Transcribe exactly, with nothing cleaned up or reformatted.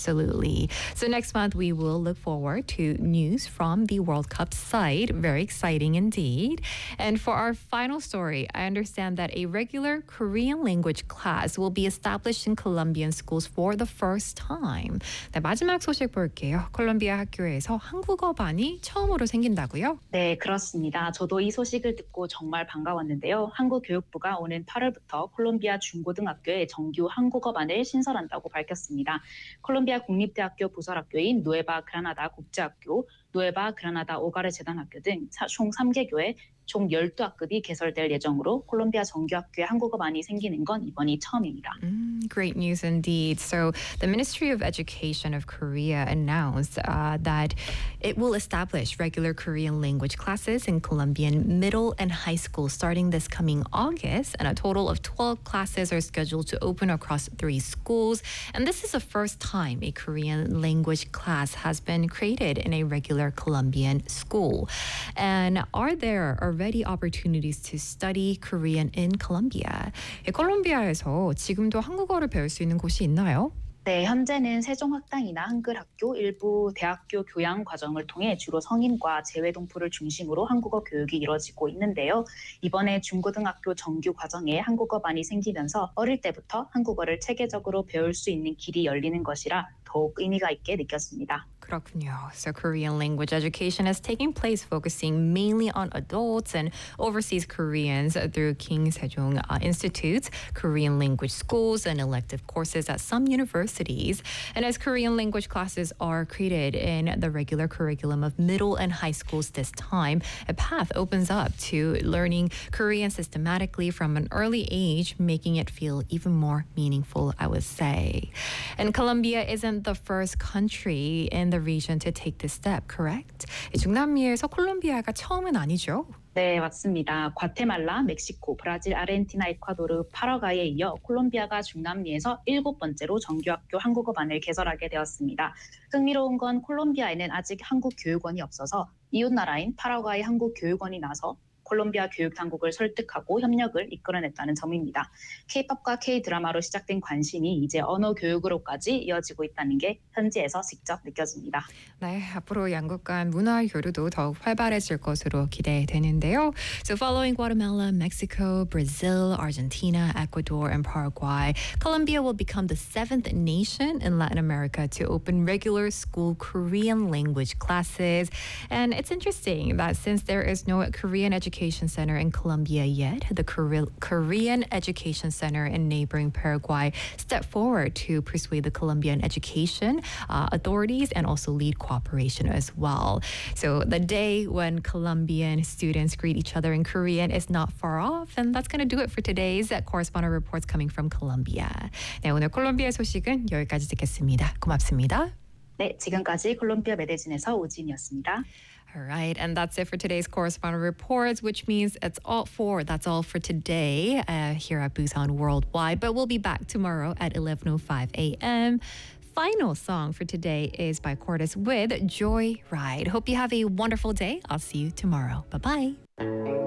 Absolutely. So next month, we will look forward to news from the World Cup side. Very exciting indeed. And for our final story, I understand that a regular Korean language class will be established in Colombian schools for the first time. 네, 마지막 소식 볼게요. 콜롬비아 학교에서 한국어반이 처음으로 생긴다고요? 네, 그렇습니다. 저도 이 소식을 듣고 정말 반가웠는데요. 한국교육부가 오는 팔월부터 콜롬비아 중고등학교에 정규 한국어반을 신설한다고 밝혔습니다. 콜롬비아 국립대학교 부설학교인 누에바 그라나다 국제학교, 누에바 그라나다 오가르 재단학교 등 총 세 개 교에 총 열두 학급이 개설될 예정으로 콜롬비아 정규학교에 한국어반이 생기는 건 이번이 처음입니다. Mm, great news indeed. So the Ministry of Education of Korea announced uh, that it will establish regular Korean language classes in Colombian middle and high schools starting this coming August. And a total of twelve classes are scheduled to open across three schools. And this is the first time a Korean language class has been created in a regular Colombian school. And are there already opportunities to study Korean in Colombia? 콜롬비아에서 지금도 한국어를 배울 수 있는 곳이 있나요? 네, 현재는 세종학당이나 한글학교, 일부 대학교 교양 과정을 통해 주로 성인과 재외동포를 중심으로 한국어 교육이 이뤄지고 있는데요. 이번에 중고등학교 정규 과정에 한국어반이 생기면서 어릴 때부터 한국어를 체계적으로 배울 수 있는 길이 열리는 것이라 더욱 의미가 있게 느꼈습니다. 그렇군요. So Korean language education is taking place focusing mainly on adults and overseas Koreans through King Sejong uh, Institute's Korean language schools and elective courses at some universities. And as Korean language classes are created in the regular curriculum of middle and high schools this time, a path opens up to learning Korean systematically from an early age, making it feel even more meaningful, I would say. And Colombia isn't the first country in the region to take this step, correct? 중남미에서 콜롬비아가 처음은 아니죠? 네, 맞습니다. 과테말라, 멕시코, 브라질, 아르헨티나, 에콰도르, 파라과이에 이어 콜롬비아가 중남미에서 일곱 번째로 정규학교 한국어반을 개설하게 되었습니다. 흥미로운 건 콜롬비아에는 아직 한국 교육원이 없어서 이웃나라인 파라과이 한국 교육원이 나서 콜롬비아 교육당국을 설득하고 협력을 이끌어냈다는 점입니다. K-팝과 K-드라마로 시작된 관심이 이제 언어 교육으로까지 이어지고 있다는 게 현지에서 직접 느껴집니다. 네, 앞으로 양국 간 문화 교류도 더욱 활발해질 것으로 기대되는데요. So following Guatemala, Mexico, Brazil, Argentina, Ecuador, and Paraguay, Colombia will become the seventh nation in Latin America to open regular school Korean language classes. And it's interesting that since there is no Korean education Education Center in Colombia yet, the Kore- Korean Education Center in neighboring Paraguay stepped forward to persuade the Colombian education uh, authorities and also lead cooperation as well. So the day when Colombian students greet each other in Korean is not far off, and that's going to do it for today's correspondent reports coming from Colombia. 네, 오늘 콜롬비아 소식은 여기까지 듣겠습니다. 고맙습니다. 네, 지금까지 콜롬비아 매거진에서 오진이었습니다. All right, and that's it for today's correspondent reports, which means it's all for that's all for today uh, here at Busan Worldwide. But we'll be back tomorrow at eleven oh five a.m. Final song for today is by Cortis with Joy Ride. Hope you have a wonderful day. I'll see you tomorrow. Bye bye.